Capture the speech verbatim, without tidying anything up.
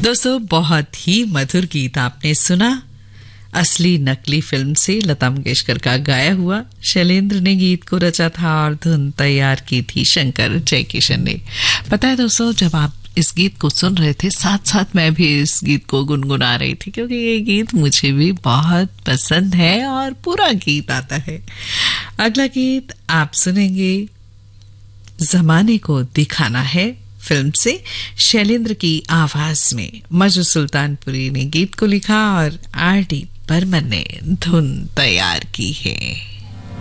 दोस्तों, बहुत ही मधुर गीत आपने सुना। असली नकली फिल्म से लता मंगेशकर का गाया हुआ। शैलेंद्र ने गीत को रचा था और धुन तैयार की थी शंकर जयकिशन ने। पता है दोस्तों, जब आप इस गीत को सुन रहे थे, साथ साथ मैं भी इस गीत को गुनगुना रही थी, क्योंकि ये गीत मुझे भी बहुत पसंद है और पूरा गीत आता है। अगला गीत आप सुनेंगे जमाने को दिखाना है फिल्म से, शैलेंद्र की आवाज में। मजू सुल्तानपुरी ने गीत को लिखा और आर डी बर्मन ने धुन तैयार की है।